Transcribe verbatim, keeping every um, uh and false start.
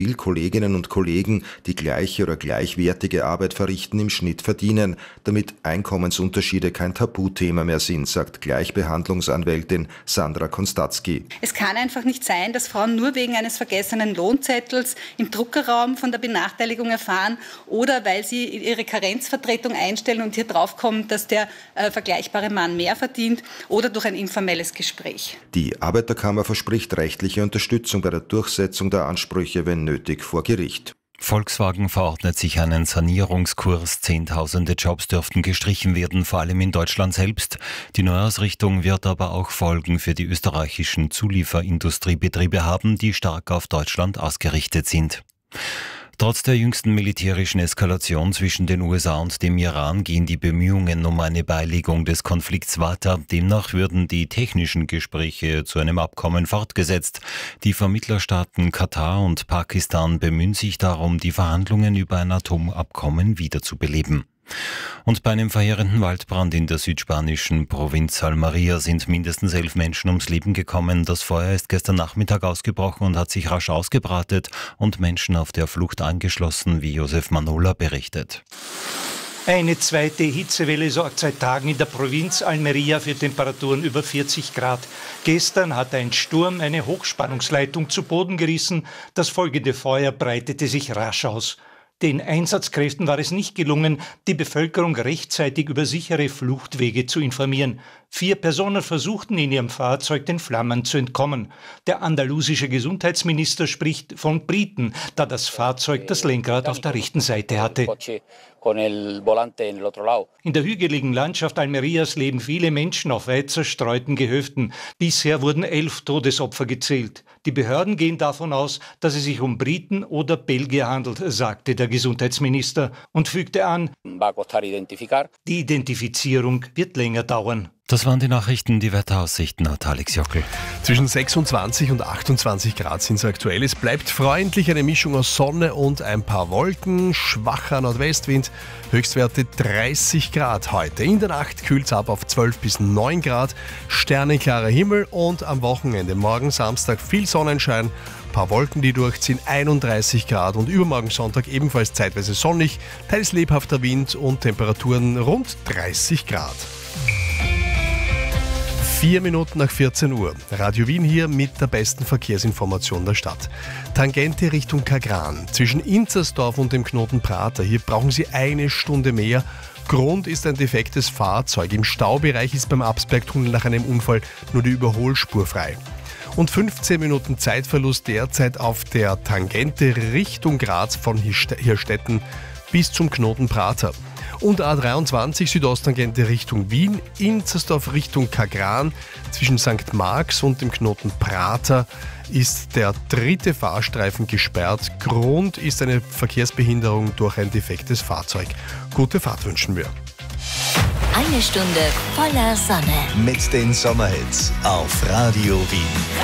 Viel Kolleginnen und Kollegen, die gleiche oder gleichwertige Arbeit verrichten, im Schnitt verdienen, damit Einkommensunterschiede kein Tabuthema mehr sind, sagt Gleichbehandlungsanwältin Sandra Konstatzky. Es kann einfach nicht sein, dass Frauen nur wegen eines vergessenen Lohnzettels im Druckerraum von der Benachteiligung erfahren oder weil sie ihre Karenzvertretung einstellen und hier draufkommen, dass der äh, vergleichbare Mann mehr verdient oder durch ein informelles Gespräch. Die Arbeiterkammer verspricht rechtliche Unterstützung bei der Durchsetzung der Ansprüche, wenn nötig, vor Gericht. Volkswagen verordnet sich einen Sanierungskurs. Zehntausende Jobs dürften gestrichen werden, vor allem in Deutschland selbst. Die Neuausrichtung wird aber auch Folgen für die österreichischen Zulieferindustriebetriebe haben, die stark auf Deutschland ausgerichtet sind. Trotz der jüngsten militärischen Eskalation zwischen den U S A und dem Iran gehen die Bemühungen um eine Beilegung des Konflikts weiter. Demnach würden die technischen Gespräche zu einem Abkommen fortgesetzt. Die Vermittlerstaaten Katar und Pakistan bemühen sich darum, die Verhandlungen über ein Atomabkommen wiederzubeleben. Und bei einem verheerenden Waldbrand in der südspanischen Provinz Almería sind mindestens elf Menschen ums Leben gekommen. Das Feuer ist gestern Nachmittag ausgebrochen und hat sich rasch ausgebreitet und Menschen auf der Flucht angeschlossen, wie Josef Manola berichtet. Eine zweite Hitzewelle sorgt seit Tagen in der Provinz Almería für Temperaturen über vierzig Grad. Gestern hat ein Sturm eine Hochspannungsleitung zu Boden gerissen. Das folgende Feuer breitete sich rasch aus. Den Einsatzkräften war es nicht gelungen, die Bevölkerung rechtzeitig über sichere Fluchtwege zu informieren. Vier Personen versuchten in ihrem Fahrzeug den Flammen zu entkommen. Der andalusische Gesundheitsminister spricht von Briten, da das Fahrzeug das Lenkrad auf der rechten Seite hatte. In der hügeligen Landschaft Almerías leben viele Menschen auf weit zerstreuten Gehöften. Bisher wurden elf Todesopfer gezählt. Die Behörden gehen davon aus, dass es sich um Briten oder Belgier handelt, sagte der Gesundheitsminister und fügte an, die Identifizierung wird länger dauern. Das waren die Nachrichten, die Wetteraussichten hat Alex Jockel. Zwischen sechsundzwanzig und achtundzwanzig Grad sind es aktuell. Es bleibt freundlich, eine Mischung aus Sonne und ein paar Wolken, schwacher Nordwestwind, Höchstwerte dreißig Grad heute. In der Nacht kühlt es ab auf zwölf bis neun Grad, sternenklarer Himmel und am Wochenende, morgen Samstag, viel Sonnenschein, ein paar Wolken, die durchziehen, einunddreißig Grad und übermorgen Sonntag ebenfalls zeitweise sonnig, teils lebhafter Wind und Temperaturen rund dreißig Grad. Vier Minuten nach vierzehn Uhr. Radio Wien hier mit der besten Verkehrsinformation der Stadt. Tangente Richtung Kagran. Zwischen Inzersdorf und dem Knoten Prater. Hier brauchen Sie eine Stunde mehr. Grund ist ein defektes Fahrzeug. Im Staubereich ist beim Absbergtunnel nach einem Unfall nur die Überholspur frei. Und fünfzehn Minuten Zeitverlust derzeit auf der Tangente Richtung Graz von Hirstetten bis zum Knoten Prater. Und A dreiundzwanzig Südosttangente Richtung Wien, Inzersdorf Richtung Kagran. Zwischen Sankt Marx und dem Knoten Prater ist der dritte Fahrstreifen gesperrt. Grund ist eine Verkehrsbehinderung durch ein defektes Fahrzeug. Gute Fahrt wünschen wir. Eine Stunde voller Sonne. Mit den Sommerhits auf Radio Wien.